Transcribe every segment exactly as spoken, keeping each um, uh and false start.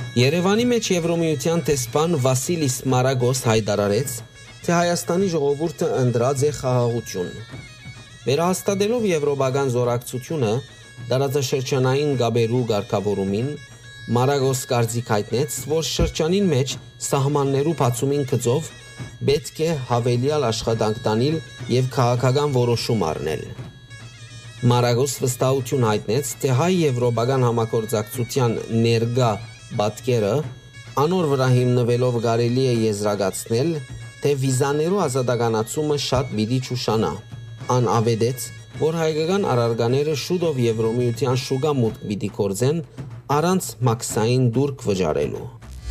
Երևանի մեջ Եվրոմիության տեսփան Վասիլիս Մարագոս հայտարարեց, թե Հայաստանի ժողովուրդը ընտրած է խաղաղություն։ Վերահաստատելով եվրոպական զորակցությունը դարաձաշրջանային գաբերու ղեկավարումին, Մարագոս կարծիք հայտնեց, որ շրջանին մեջ սահմաններու բացումին գծով պետք է հավելյալ աշխատանք տանել եւ քաղաքական որոշում առնել։ Մարագոս վստահություն հայտնեց, թե հայ-եվրոպական համագործակցության ներկա պատկերը անոր վրա հիմնվելով կարելի է եզրակացնել, թե վիզաներու ազատականացումը շատ պիտի չուշանա։ Ան ավետեց, որ հայկական առարկաները շուտով Եվրոմիության շուկա մուտք պիտի կորձեն առանց մաքսային դուրք վճարելու։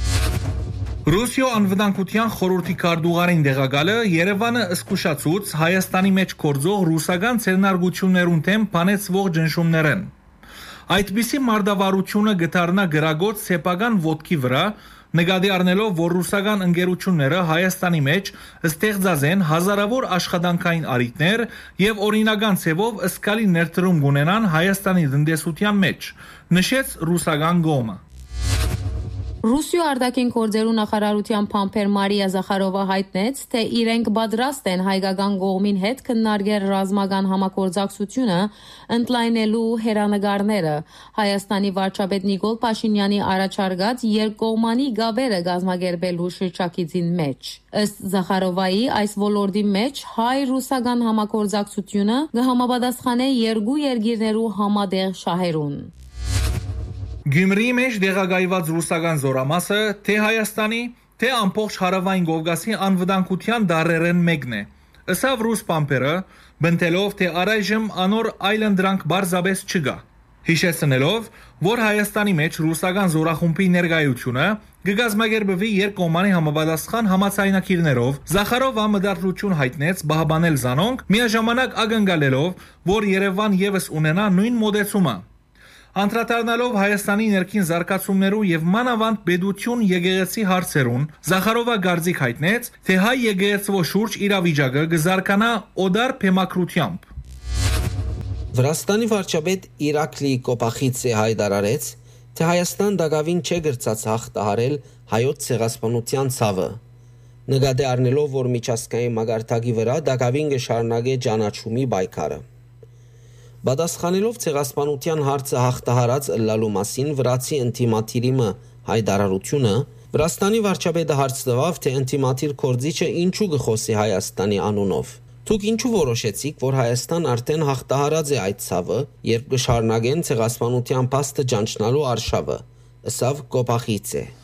Ռուսիո անվտանգության խորհրդի քարտուղարին դեղակալը Երևանը զսկուշացուց Հայաստանի մեջ կորձող ռուսական ցերնարգություններուն թեմ բանեցվող ճնշումներեն։ Այդպիսի մարտավարությունը գտարնա գրագոց սեփական ոտքի վրա, նկատի առնելով, որ ռուսական ընկերությունները Հայաստանի մեջ ստեղծած են հազարավոր աշխատանքային առիթներ եւ օրինական ցևով ըսկալի ներդրում կունենան Հայաստանի տնտեսության մեջ, նշեց ռուսական գոմը։ Ռուսիո արտաքին գործերու նախարարության փամփեր Մարիա Զախարովա հայտնեց, թե իրենք պատրաստ են հայկական կողմին հետ քննարկել ռազմական համագործակցությունը ընդլայնելու հերանեկարները Հայաստանի վարչապետ Նիկոլ Փաշինյանի առաջարկած երկկողմանի գաբերը կազմակերպելու շրջակիցին մեջ։ Ըստ Զախարովայի, այս ոլորտի մեջ հայ-ռուսական համագործակցությունը կհամապատասխանե երկու երկիրներու համատեղ շահերուն։ Գյումրիի մեջ դեղագայված ռուսական զորամասը թե Հայաստանի, թե ամբողջ հարավային Կովկասի անվտանգության դարերեն մեկն է։ Ըսավ ռուս պամպերը, բնտելով, թե առայժմ անոր այլընտրանք բարձաբես չկա։ Հիշեցնելով, որ Հայաստանի մեջ ռուսական զորախումբի ներկայությունը կգազմագերբվի երկկողմանի համապատասխան համաձայնագիրներով, Զախարովը մտադրություն հայտնեց բահբանել զանոնք, միաժամանակ ակնկալելով, որ Երևան եւս ունենա նույն մոդեցումը։ Անդրադառնալով Հայաստանի ներքին զարգացումներու եւ մանավանդ պետություն եկեղեցի հարցերուն, Զախարովը կարծիք հայտնեց, թե հայ եկեղեցվո շուրջ իրավիճակը կզարգանա օդար փեմակրությամբ։ Վրաստանի վարչապետ Իրակլի Կոպախիցե հայտարարեց, թե Հայաստան դակավին չէ գրծած հաղթահարել հայոց ցեղասպանության ցավը։ Նկատի առնելով, որ միջազգային մագարտակի վրա դակավին կշարունակե ճանաչումի պայքարը։ Պատասխանելով ցեղասպանության հարցը հաղթահարած ըլլալու մասին վրացի ինտիմատիրիմը հայտարարությունը, Վրաստանի վարչապետը հարց տվավ, թե ինտիմատիր կորձիչը ինչու կխոսի Հայաստանի անունով։ Դուք ինչու որոշեցիք, որ Հայաստան արդեն հաղթահարած է այդ ցավը, երբ կշարունակեն ցեղասպանության փաստը ճանչնալու արշավը, ըսավ Կոպախիցե։